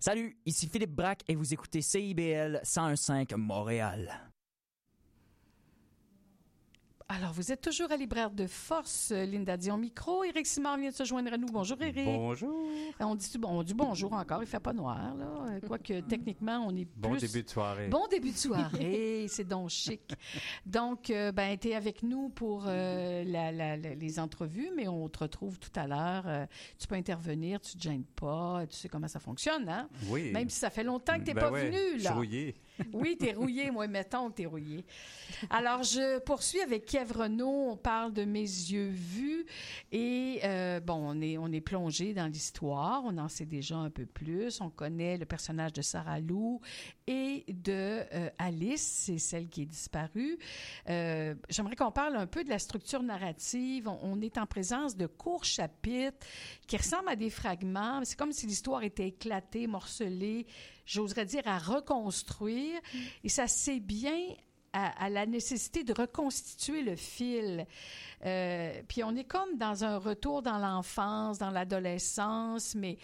Salut, ici Philippe Braque et vous écoutez CIBL 101.5 Montréal. Alors, vous êtes toujours à Libraire de Force, Linda Dion micro. Éric Simard vient de se joindre à nous. Bonjour, Éric. Bonjour. On dit bonjour encore. Il fait pas noir, là. Quoique, techniquement, on est plus... Bon début de soirée. Bon début de soirée. C'est donc chic. Donc, t'es avec nous pour les entrevues, mais on te retrouve tout à l'heure. Tu peux intervenir, tu te gênes pas. Tu sais comment ça fonctionne, hein? Oui. Même si ça fait longtemps que t'es pas venu, là. Je suis rouillé. Oui, t'es rouillé. Moi, mettons que t'es rouillé. Alors, je poursuis avec Kev Renaud. On parle de Mes yeux vus. Et, on est plongé dans l'histoire. On en sait déjà un peu plus. On connaît le personnage de Sarah Lou et de Alice. C'est celle qui est disparue. J'aimerais qu'on parle un peu de la structure narrative. On est en présence de courts chapitres qui ressemblent à des fragments. C'est comme si l'histoire était éclatée, morcelée, j'oserais dire à reconstruire. Et ça c'est bien à la nécessité de reconstituer le fil. Puis on est comme dans un retour dans l'enfance, dans l'adolescence, mais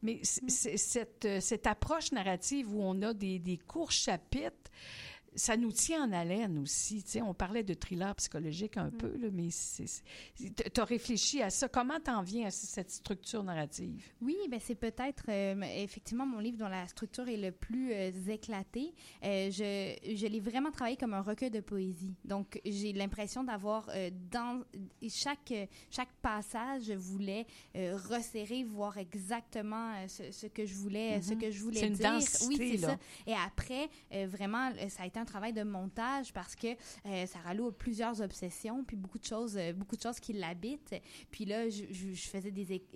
cette approche narrative où on a des courts chapitres, ça nous tient en haleine aussi. Tu sais, on parlait de thriller psychologique un peu, là, mais tu as réfléchi à ça. Comment t'en viens à cette structure narrative? Oui, ben c'est peut-être effectivement mon livre dont la structure est le plus éclatée. Je l'ai vraiment travaillé comme un recueil de poésie. Donc, j'ai l'impression d'avoir dans chaque passage, je voulais resserrer, voir exactement ce que je voulais, ce que je voulais c'est une dire. Densité, oui, c'est là. ça. Et après, vraiment, ça a été un travail de montage parce que Sarah Lou a plusieurs obsessions puis beaucoup de choses qui l'habitent. Puis là, je faisais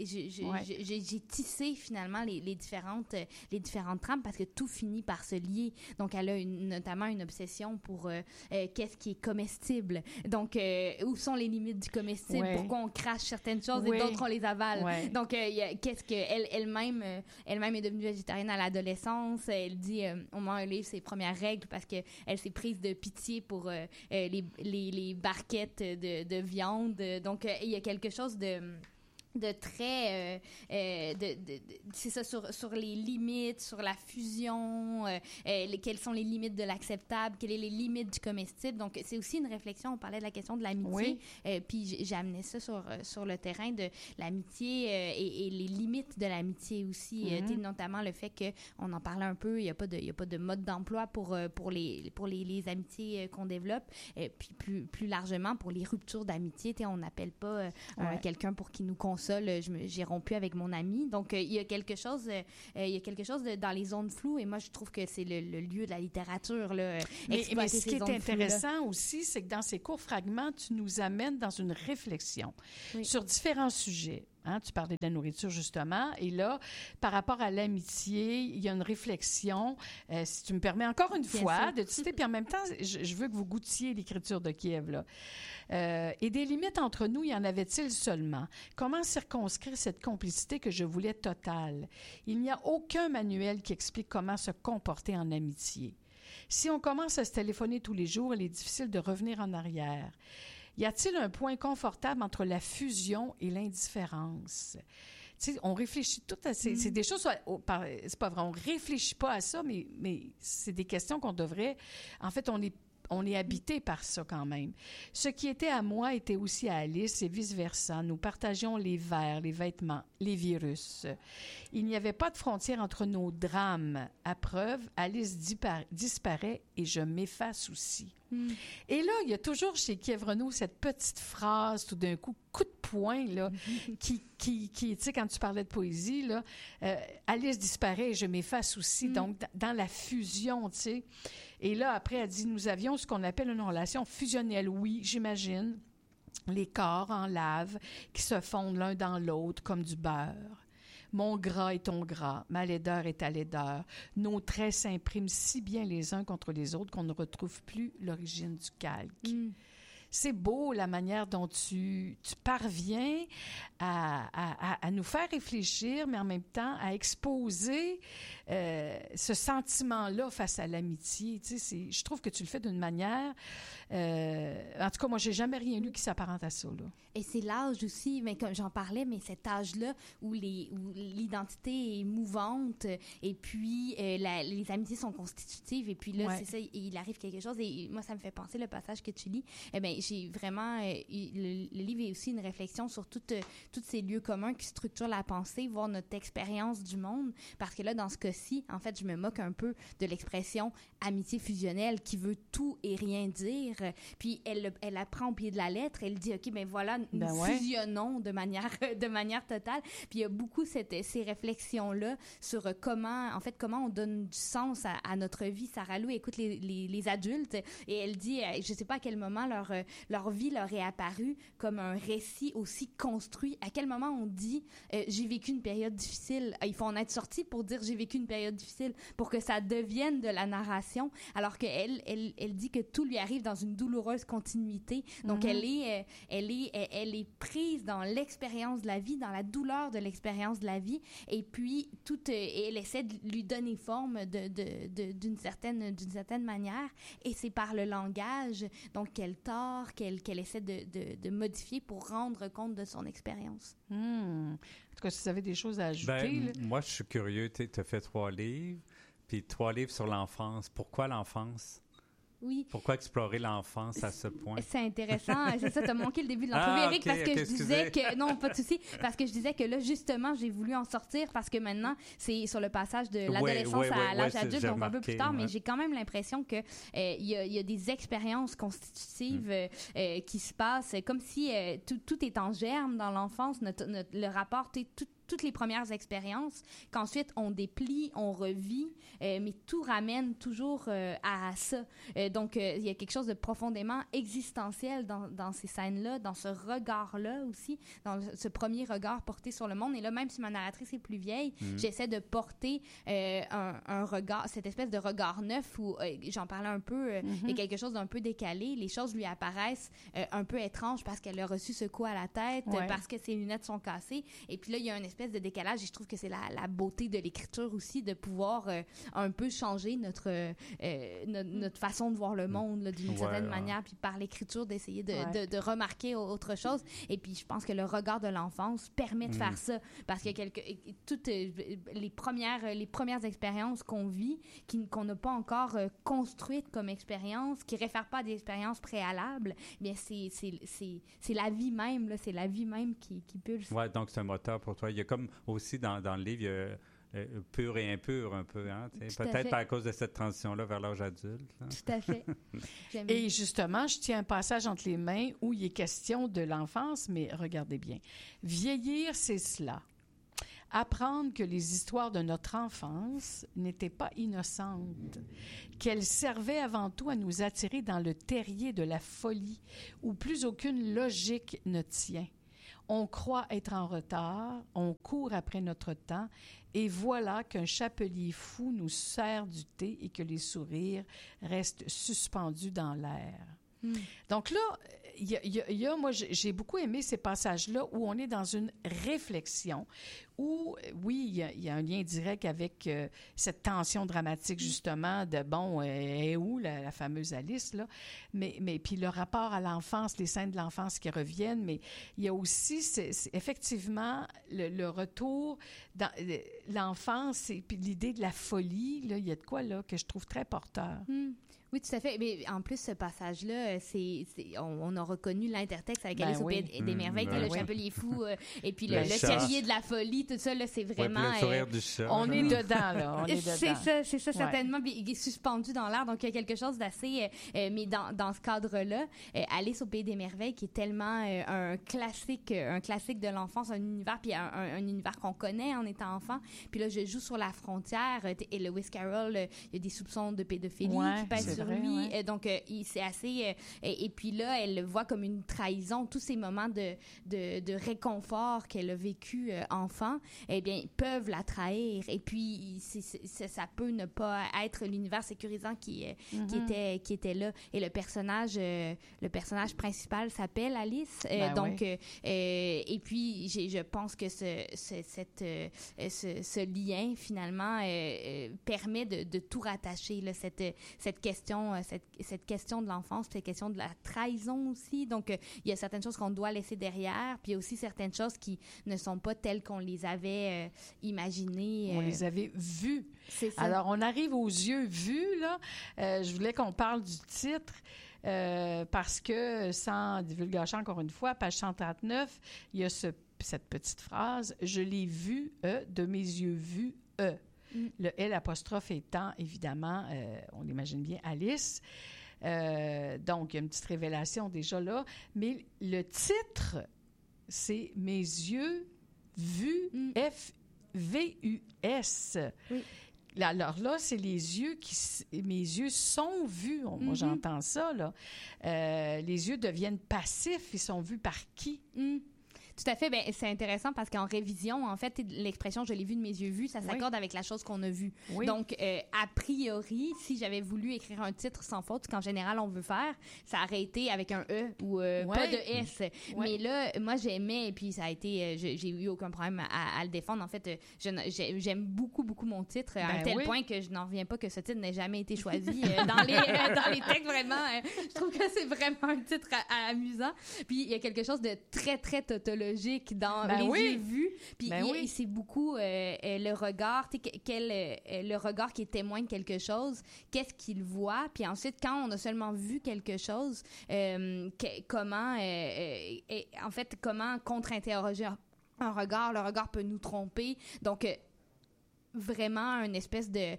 j'ai tissé finalement les différentes trames parce que tout finit par se lier. Donc elle a notamment une obsession pour qu'est-ce qui est comestible. Donc où sont les limites du comestible? Ouais. Pourquoi on crache certaines choses et d'autres on les avale? Ouais. Donc qu'est-ce que elle-même est devenue végétarienne à l'adolescence. Elle dit au moins un livre ses premières règles parce que elle s'est prise de pitié pour les barquettes de viande. Donc, il y a quelque chose de très c'est ça sur les limites, sur la fusion, quelles sont les limites de l'acceptable, quelles sont les limites du comestible. Donc c'est aussi une réflexion. On parlait de la question de l'amitié, oui. Puis j'ai amené ça sur le terrain de l'amitié et les limites de l'amitié aussi, notamment le fait que on en parlait un peu, il y a pas de mode d'emploi pour les amitiés qu'on développe, puis plus largement pour les ruptures d'amitié, on n'appelle pas quelqu'un pour qui nous console. J'ai rompu avec mon ami. Donc, il y a quelque chose dans les zones floues et moi, je trouve que c'est le lieu de la littérature. Là, mais ce qui est intéressant aussi, c'est que dans ces courts fragments, tu nous amènes dans une réflexion sur différents sujets. Hein, tu parlais de la nourriture, justement. Et là, par rapport à l'amitié, il y a une réflexion, si tu me permets encore une fois, de te citer. Puis en même temps, je veux que vous goûtiez l'écriture de Kiev, là. Et des limites entre nous, y en avait-il seulement? Comment circonscrire cette complicité que je voulais totale? Il n'y a aucun manuel qui explique comment se comporter en amitié. Si on commence à se téléphoner tous les jours, il est difficile de revenir en arrière. Y a-t-il un point confortable entre la fusion et l'indifférence? Tu sais, on réfléchit tout à ces... C'est des choses... C'est pas vrai, on réfléchit pas à ça, mais c'est des questions qu'on devrait... En fait, on est habité par ça quand même. Ce qui était à moi était aussi à Alice et vice-versa. Nous partagions les verres, les vêtements, les virus. Il n'y avait pas de frontière entre nos drames. À preuve, Alice disparaît et je m'efface aussi. Et là, il y a toujours chez Kiev Renaud cette petite phrase, tout d'un coup de poing, là, qui tu sais, quand tu parlais de poésie, là, Alice disparaît et je m'efface aussi. Donc, dans la fusion, tu sais. Et là, après, elle dit, nous avions ce qu'on appelle une relation fusionnelle. Oui, j'imagine. Les corps en lave qui se fondent l'un dans l'autre comme du beurre. Mon gras est ton gras, ma laideur est ta laideur. Nos traits s'impriment si bien les uns contre les autres qu'on ne retrouve plus l'origine du calque. c'est beau la manière dont tu parviens à nous faire réfléchir, mais en même temps à exposer ce sentiment-là face à l'amitié. Tu sais, je trouve que tu le fais d'une manière... en tout cas, moi, j'ai jamais rien lu qui s'apparente à ça, là. Et c'est l'âge aussi, mais comme j'en parlais, mais cet âge-là où l'identité est mouvante et puis les amitiés sont constitutives et puis là, c'est ça, il arrive quelque chose et moi, ça me fait penser le passage que tu lis. Eh bien, j'ai vraiment... le livre est aussi une réflexion sur tous ces lieux communs qui structurent la pensée, voir notre expérience du monde, parce que là, dans ce cas-ci, en fait, je me moque un peu de l'expression amitié fusionnelle qui veut tout et rien dire. Puis elle la prend au pied de la lettre, elle dit, OK, ben voilà, nous fusionnons de manière totale. Puis il y a beaucoup ces réflexions-là sur comment on donne du sens à notre vie. Sarah Lou écoute les adultes et elle dit, je sais pas à quel moment leur vie leur est apparue comme un récit aussi construit. À quel moment on dit, j'ai vécu une période difficile. Il faut en être sorti pour dire j'ai vécu une période difficile, pour que ça devienne de la narration, alors qu'elle elle dit que tout lui arrive dans une douloureuse continuité. Donc, elle est prise dans l'expérience de la vie, dans la douleur de l'expérience de la vie, et puis elle essaie de lui donner forme d'une certaine manière, et c'est par le langage donc qu'elle tord, qu'elle essaie de modifier pour rendre compte de son expérience. En tout cas, si vous avez des choses à ajouter... moi, je suis curieux. Tu as fait 3 livres, puis 3 livres sur l'enfance. Pourquoi l'enfance? Oui. Pourquoi explorer l'enfance à ce point? C'est intéressant. C'est ça, t'as manqué le début de l'entrevue, Éric, parce que je disais que... Non, pas de souci. Parce que je disais que là, justement, j'ai voulu en sortir parce que maintenant, c'est sur le passage de l'adolescence à l'âge adulte, donc un peu plus tard, mais j'ai quand même l'impression que y a des expériences constitutives qui se passent, comme si tout est en germe dans l'enfance, le rapport, toutes les premières expériences, qu'ensuite on déplie, on revit, mais tout ramène toujours à ça. Donc, il y a quelque chose de profondément existentiel dans ces scènes-là, dans ce regard-là aussi, dans ce premier regard porté sur le monde. Et là, même si ma narratrice est plus vieille, j'essaie de porter un regard, cette espèce de regard neuf où, j'en parlais un peu, il y a quelque chose d'un peu décalé. Les choses lui apparaissent un peu étranges parce qu'elle a reçu ce coup à la tête, parce que ses lunettes sont cassées. Et puis là, il y a une espèce de décalage et je trouve que c'est la beauté de l'écriture aussi, de pouvoir un peu changer notre façon de voir le monde là, d'une certaine manière, puis par l'écriture d'essayer de remarquer autre chose. Et puis je pense que le regard de l'enfance permet de faire ça, parce que toutes les premières expériences qu'on vit, qu'on n'a pas encore construites comme expérience, qui ne réfèrent pas à des expériences préalables, bien c'est la vie même, là, c'est la vie même qui pulse. Ouais, donc c'est un moteur pour toi. Il y a comme aussi dans le livre, il y a pur et impur un peu, hein, peut-être à cause de cette transition-là vers l'âge adulte. Là. Tout à fait. Et justement, je tiens un passage entre les mains où il est question de l'enfance, mais regardez bien. Vieillir, c'est cela. Apprendre que les histoires de notre enfance n'étaient pas innocentes, qu'elles servaient avant tout à nous attirer dans le terrier de la folie, où plus aucune logique ne tient. On croit être en retard, on court après notre temps, et voilà qu'un chapelier fou nous sert du thé et que les sourires restent suspendus dans l'air. Donc là, moi, j'ai beaucoup aimé ces passages-là où on est dans une réflexion, où, oui, il y a un lien direct avec cette tension dramatique, justement, de, bon, est où la fameuse Alice, là? Mais puis le rapport à l'enfance, les scènes de l'enfance qui reviennent, mais il y a aussi, c'est effectivement, le retour dans l'enfance et puis l'idée de la folie, là, il y a de quoi, là, que je trouve très porteur. Oui, tout à fait. Mais en plus, ce passage-là, on a reconnu l'intertexte avec Alice au Pays des Merveilles, le chapelier fou, et puis le terrier de la folie, tout ça, là, c'est vraiment... le sourire du chat. On est dedans, là. C'est ça, certainement. Il est suspendu dans l'air, donc il y a quelque chose d'assez... mais dans ce cadre-là, Alice au Pays des Merveilles, qui est tellement un classique de l'enfance, un univers, puis un univers qu'on connaît en étant enfant. Puis là, je joue sur la frontière, et Lewis Carroll, il y a des soupçons de pédophilie qui pèsent sur vrai, lui. ouais. Donc, c'est assez... et puis là, elle le voit comme une trahison. Tous ces moments de réconfort qu'elle a vécu enfant, eh bien, peuvent la trahir. Et puis, ça peut ne pas être l'univers sécurisant qui était là. Et le personnage principal s'appelle Alice. Donc, et puis, je pense que ce lien, finalement, permet de tout rattacher, là, cette question de l'enfance, cette question de la trahison aussi. Donc, il y a certaines choses qu'on doit laisser derrière, puis il y a aussi certaines choses qui ne sont pas telles qu'on les avait imaginées. On les avait vues. C'est ça. Alors, on arrive aux yeux vus, là. Je voulais qu'on parle du titre. Parce que, sans divulgacher encore une fois, page 139, il y a cette petite phrase « Je l'ai vu, de mes yeux vus, ». Le L apostrophe étant, évidemment, on l'imagine bien, Alice. Donc, il y a une petite révélation déjà là. Mais le titre, c'est « Mes yeux vus, F-V-U-S ». Oui. Alors là, c'est les yeux mes yeux sont vus. Moi, j'entends ça, là. Les yeux deviennent passifs. Ils sont vus par qui? Tout à fait. Ben, c'est intéressant parce qu'en révision, en fait, l'expression « je l'ai vu de mes yeux vus », ça s'accorde avec la chose qu'on a vue. Oui. Donc, a priori, si j'avais voulu écrire un titre sans faute, ce qu'en général on veut faire, ça aurait été avec un E ou pas de S. Mais là, moi, j'aimais, et puis ça a été... j'ai eu aucun problème à le défendre. En fait, j'aime beaucoup, beaucoup mon titre, à un tel point que je n'en reviens pas que ce titre n'ait jamais été choisi dans les textes. Vraiment, je trouve que c'est vraiment un titre amusant. Puis, il y a quelque chose de très, très tautologique dans les yeux vus. Puis c'est beaucoup le regard, le regard qui est témoin de quelque chose, qu'est-ce qu'il voit. Puis ensuite, quand on a seulement vu quelque chose, comment contre-interroger un regard. Le regard peut nous tromper. Donc, vraiment, un espèce de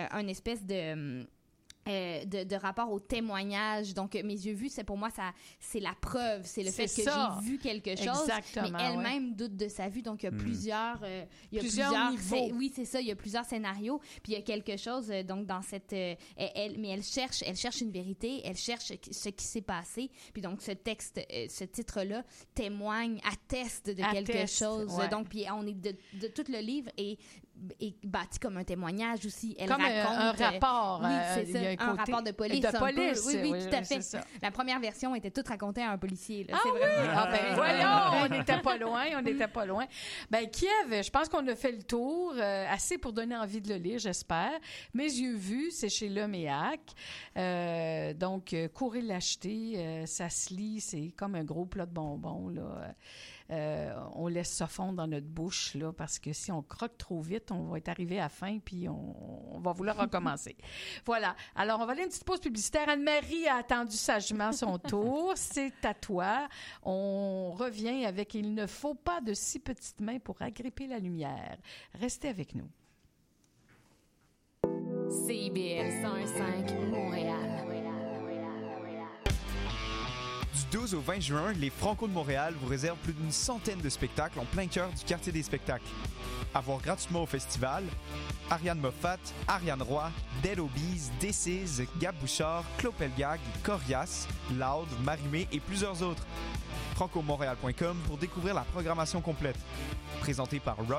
rapport au témoignage. Donc, mes yeux vus, pour moi, c'est la preuve. C'est le fait que j'ai vu quelque chose. Exactement, mais elle-même doute de sa vue. Donc, il y a plusieurs niveaux. Oui, c'est ça. Il y a plusieurs scénarios. Puis, il y a quelque chose, donc, dans cette... mais elle cherche une vérité. Elle cherche ce qui s'est passé. Puis, donc, ce titre-là atteste de quelque chose. Ouais. Donc, puis, on est de tout le livre est bâti comme un témoignage aussi. Elle comme raconte... un rapport. Oui, c'est ça. Un rapport de police. De police. Oui, tout à fait. La première version était toute racontée à un policier. Là. C'est vraiment... voyons, on n'était pas loin. Ben, Kiev, je pense qu'on a fait le tour. Assez pour donner envie de le lire, j'espère. Mes yeux vus, c'est chez Leméac. Donc, courez l'acheter. Ça se lit, c'est comme un gros plat de bonbons, là. On laisse ça fondre dans notre bouche, là, parce que si on croque trop vite, on va être arrivé à la fin, puis on va vouloir recommencer. Voilà. Alors, on va aller une petite pause publicitaire. Anne-Marie a attendu sagement son tour. C'est à toi. On revient avec « Il ne faut pas de si petites mains pour agripper la lumière ». Restez avec nous. CIBL 101.5 Montréal. Du 12 au 20 juin, les Franco de Montréal vous réservent plus d'une centaine de spectacles en plein cœur du quartier des spectacles. À voir gratuitement au festival, Ariane Moffat, Ariane Roy, Dead Obies, Decize, Gab Bouchard, Claude Pelgag, Corias, Loud, Marimé et plusieurs autres. francomontréal.com pour découvrir la programmation complète. Présenté par Rock